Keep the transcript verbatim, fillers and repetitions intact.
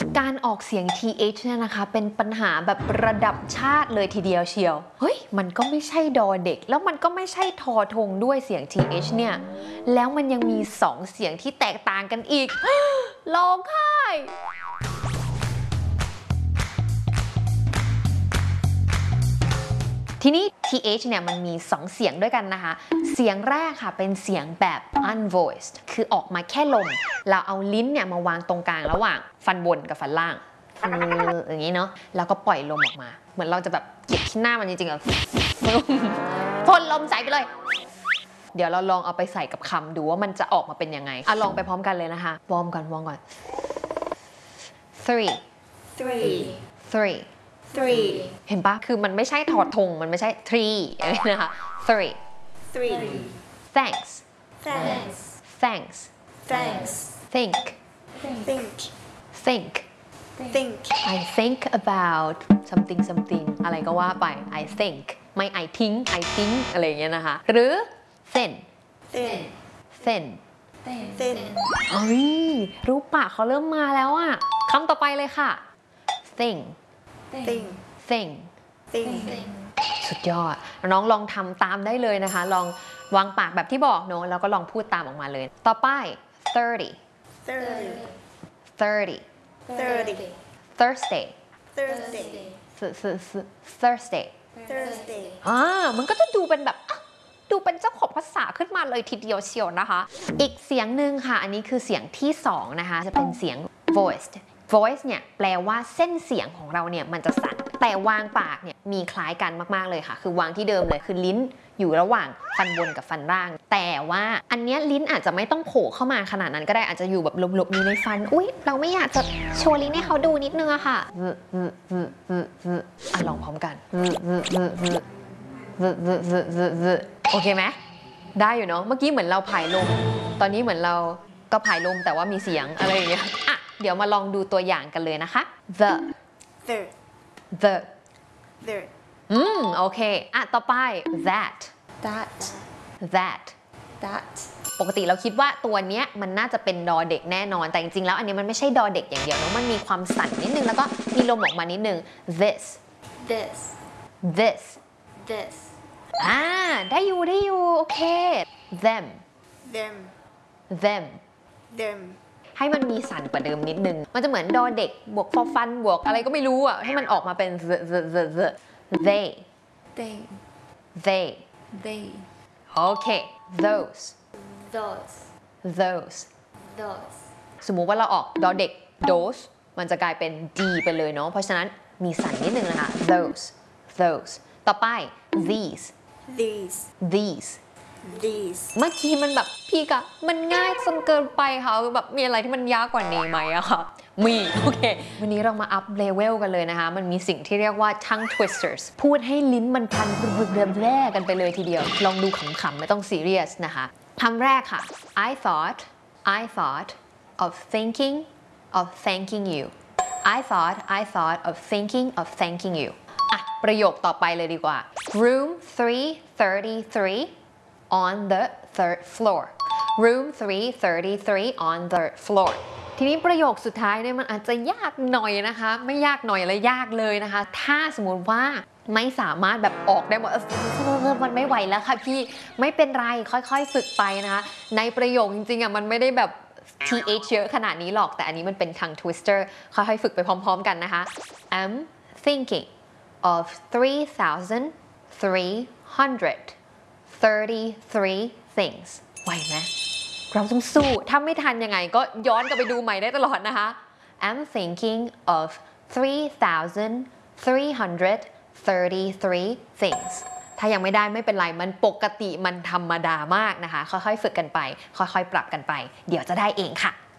การออกเสียง ที เอช เนี่ยนะคะเป็นปัญหาแบบระดับชาติเลยทีเดียวเชียวเฮ้ยมันก็ไม่ใช่ดอเด็กแล้วมันก็ไม่ใช่ทอทงด้วยเสียง ที เอช เนี่ยแล้วมันยังมีสองเสียงที่แตกต่างกันอีกร้องไห้ทีนี้ ที เอช เนี่ยมันมีสองเสียงด้วยกันนะคะเสียงแรกค่ะเป็นเสียงแบบ unvoiced คือออกมาแค่ลมเราเอาลิ้นเนี่ยมาวางตรงกลางระหว่างฟันบนกับฟันล่างอย่างนี้เนาะแล้วก็ปล่อยลมออกมาเหมือนเราจะแบบเก็บที่หน้ามันจริงๆอะพ่นลมใส่ไปเลยเดี๋ยวเราลองเอาไปใส่กับคำดูว่ามันจะออกมาเป็นยังไงอ่ะลองไปพร้อมกันเลยนะคะวอร์มก่อนวอร์มก่อน three three three three เห็นปะคือมันไม่ใช่ถอดธงมันไม่ใช่ three อะไรนะคะ three three thanks thanks thanks thanks think think think think I think about something something อะไรก็ว่าไป I think ไม่ I think I think อะไรอย่างเงี้ยนะคะหรือ thin thin thin thin เฮ้ยรูปปากเขาเริ่มมาแล้วอะคำต่อไปเลยค่ะ thing thing thing thing สุดยอดน้องลองทำตามได้เลยนะคะลองวางปากแบบที่บอกเนอะแล้วก็ลองพูดตามออกมาเลยต่อไป thirty thirty thirty thirty Thursday Thursday Thursday Thursday อ่ามันก็จะดูเป็นแบบดูเป็นเจ้าของภาษาขึ้นมาเลยทีเดียวเชียวนะคะอีกเสียงหนึ่งค่ะอันนี้คือเสียงที่สองนะคะจะเป็นเสียง voiced voice เนี่ยแปลว่าเส้นเสียงของเราเนี่ยมันจะสั่นแต่วางปากเนี่ยมีคล้ายกันมากๆเลยค่ะคือวางที่เดิมเลยคือลิ้นอยู่ระหว่างฟันบนกับฟันล่างแต่ว่าอันเนี้ยลิ้นอาจจะไม่ต้องโผล่เข้ามาขนาดนั้นก็ได้อาจจะอยู่แบบหลบๆอยู่ในฟันอุ๊ยเราไม่อยากจะโชว์ลิ้นให้เขาดูนิดนึงอะค่ะอ่ะลองพร้อมกันโอเคไหมได้อยู่เนาะเมื่อกี้เหมือนเราผายลมตอนนี้เหมือนเราก็ผายลมแต่ว่ามีเสียงอะไรอย่างเงี้ยอ่ะเดี๋ยวมาลองดูตัวอย่างกันเลยนะคะ the the the the อืมโอเคอ่ะต่อไป that that that that ปกติเราคิดว่าตัวเนี้ยมันน่าจะเป็นดอเด็กแน่นอนแต่จริงๆแล้วอันนี้มันไม่ใช่ดอเด็กอย่างเดียวเนาะมันมีความสั่นนิดนึงแล้วก็มีลมออกมานิดนึง this this this this อ่าได้อยู่ได้อยู่โอเค them them them them ให้มันมีสั่นกว่าเดิมนิดนึงมันจะเหมือนดอเด็กบวกฟอฟันบวกอะไรก็ไม่รู้อ่ะให้มันออกมาเป็น the the the the they they they they โอเค those those those those สมมุติว่าเราออกดอเด็ก those มันจะกลายเป็น d ไปเลยเนาะเพราะฉะนั้นมีสั่นนิดนึงนะคะ those those ต่อไป these these these these เมื่อกี้มันแบบพี่กะมันง่ายจนเกินไปค่ะแบบมีอะไรที่มันยากกว่านี้ไหมอะค่ะมีโอเควันนี้เรามาอัพเลเวลกันเลยนะคะมันมีสิ่งที่เรียกว่า tongue twisters พูดให้ลิ้นมันพันแร่กันไปเลยทีเดียวลองดูขำๆไม่ต้องซีเรียสนะคะคำแรกค่ะ I thought I thought of thinking of thanking you I thought I thought of thinking of thanking you อ่ะประโยคต่อไปเลยดีกว่า room three thirty-three on the third floor room three thirty-three on the third floor ทีนี้ประโยคสุดท้ายเนี่ยมันอาจจะยากหน่อยนะคะไม่ยากหน่อยและยากเลยนะคะถ้าสมมติว่าไม่สามารถแบบออกได้หมดมันไม่ไหวแล้วค่ะพี่ไม่เป็นไรค่อยๆฝึกไปนะคะในประโยคจริงๆอ่ะมันไม่ได้แบบ ที เอช เยอะขนาดนี้หรอกแต่อันนี้มันเป็น tongue twister ค่อยๆฝึกไปพร้อมๆกันนะคะ I'm thinking of three thousand three hundred thirty-three things ไหวไหมเราต้องสู้ถ้าไม่ทันยังไงก็ย้อนกลับไปดูใหม่ได้ตลอดนะคะ I'm thinking of three thousand three hundred thirty-three things ถ้ายังไม่ได้ไม่เป็นไรมันปกติมันธรรมดามากนะคะค่อยๆฝึกกันไปค่อยๆปรับกันไปเดี๋ยวจะได้เองค่ะ